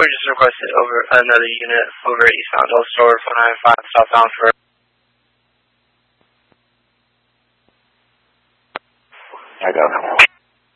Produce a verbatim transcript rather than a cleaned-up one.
We just requested over another unit over at East Mountain Store four nine five southbound for. I go.